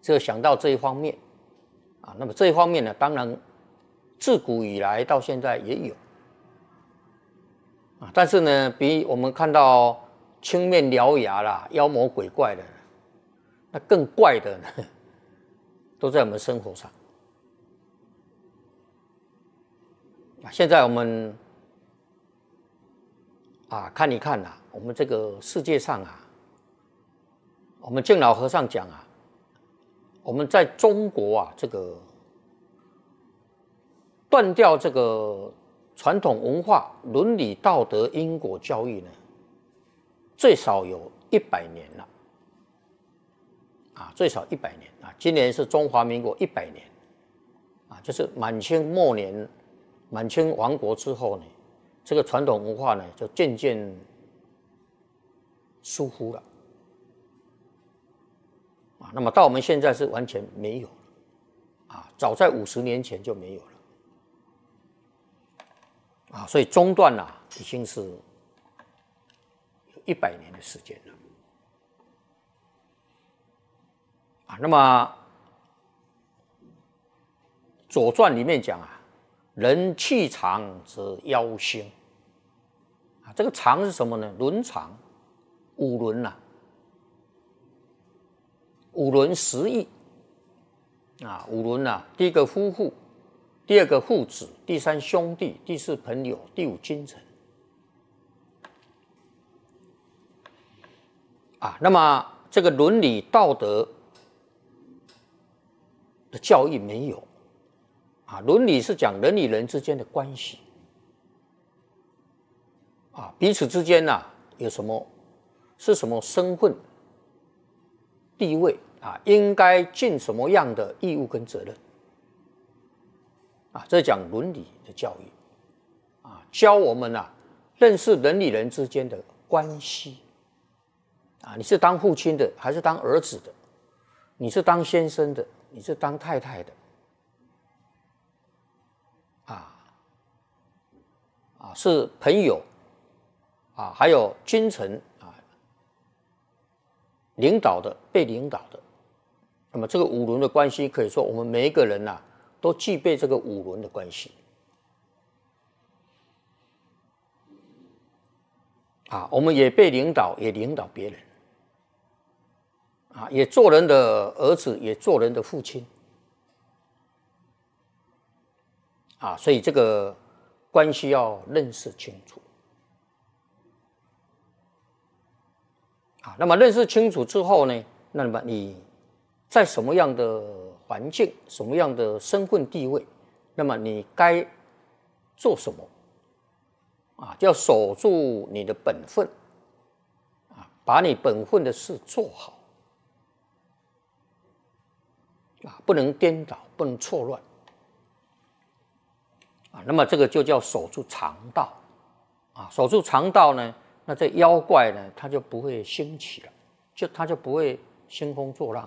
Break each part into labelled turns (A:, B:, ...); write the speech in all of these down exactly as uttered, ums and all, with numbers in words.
A: 只有想到这一方面啊。那么这一方面呢，当然自古以来到现在也有啊，但是呢，比我们看到青面獠牙啦、妖魔鬼怪的，那更怪的呢，都在我们生活上。现在我们啊看一看啊，我们这个世界上啊，我们敬老和尚讲啊，我们在中国啊，这个断掉这个传统文化、伦理道德、因果教育呢，最少有一百年了啊，最少一百年啊。今年是中华民国一百年啊，就是满清末年。满清亡国之后呢，这个传统文化呢就渐渐疏忽了啊。那么到我们现在是完全没有了啊，早在五十年前就没有了啊，所以中断啊已经是有一百年的时间了啊。那么《左传》里面讲啊。人气长则夭星啊，这个长是什么呢？轮长，五轮呐、啊，五轮十亿啊，五轮呐、啊，第一个夫妇，第二个父子，第三兄弟，第四朋友，第五君臣啊。那么这个伦理道德的教育没有。啊，伦理是讲人与人之间的关系，啊，彼此之间呐、啊、有什么是什么身份、地位啊，应该尽什么样的义务跟责任，啊，这讲伦理的教育，啊，教我们啊认识人与人之间的关系，啊，你是当父亲的还是当儿子的？你是当先生的，你是当太太的？啊，是朋友啊，还有君臣啊，领导的、被领导的。那么这个五伦的关系，可以说我们每一个人呐、啊，都具备这个五伦的关系。啊，我们也被领导，也领导别人。啊，也做人的儿子，也做人的父亲。啊，所以这个关系要认识清楚。啊，那么认识清楚之后呢，那么你在什么样的环境、什么样的身份地位，那么你该做什么？啊，就要守住你的本分，啊，把你本分的事做好，啊，不能颠倒，不能错乱。啊，那么这个就叫守住常道，啊，守住常道呢，那这妖怪呢，它就不会兴起了，就它就不会兴风作浪了。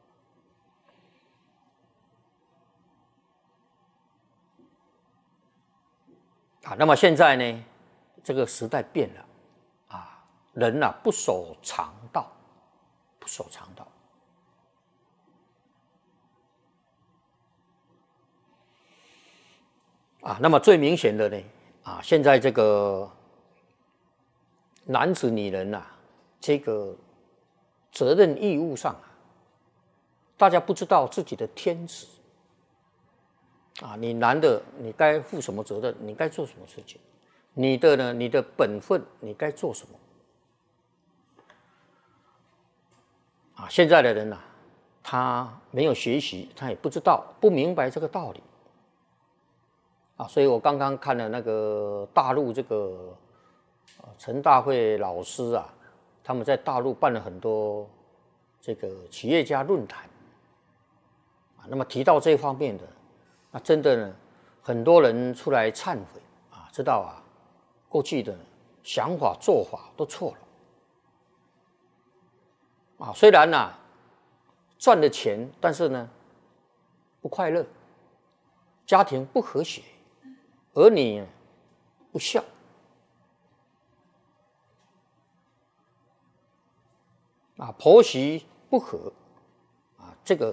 A: 啊，那么现在呢，这个时代变了，啊，人啊不守常道，不守常道。啊，那么最明显的呢，啊，现在这个男子女人呐、啊，这个责任义务上啊，大家不知道自己的天职。啊，你男的，你该负什么责任？你该做什么事情？你的呢？你的本分，你该做什么？啊，现在的人呐、啊，他没有学习，他也不知道，不明白这个道理。啊，所以我刚刚看了那个大陆这个陈大会老师啊，他们在大陆办了很多这个企业家论坛啊，那么提到这方面的，那真的呢，很多人出来忏悔啊，知道啊，过去的想法做法都错了啊，虽然呢、啊、赚了钱，但是呢不快乐，家庭不和谐。儿女不孝，啊，婆媳不和，啊，这个